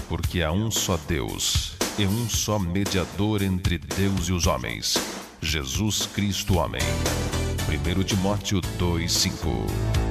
porque há um só Deus e um só mediador entre Deus e os homens, Jesus Cristo homem. 1 Timóteo 2:5.